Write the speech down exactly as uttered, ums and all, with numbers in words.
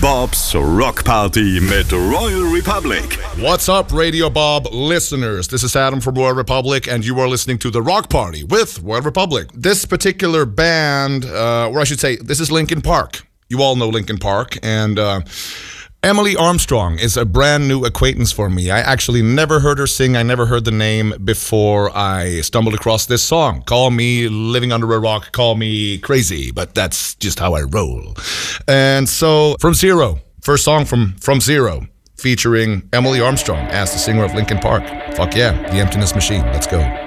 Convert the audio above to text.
Bob's Rock Party mit Royal Republic. What's up, Radio Bob listeners? This is Adam from Royal Republic, and you are listening to The Rock Party with Royal Republic. This particular band, uh, or I should say, this is Linkin Park. You all know Linkin Park, and uh, Emily Armstrong is a brand new acquaintance for me. I actually never heard her sing. I never heard the name before I stumbled across this song. Call me living under a rock, call me crazy, but that's just how I roll. And so, From Zero, first song from From Zero, featuring Emily Armstrong as the singer of Linkin Park. Fuck yeah, The Emptiness Machine. Let's go.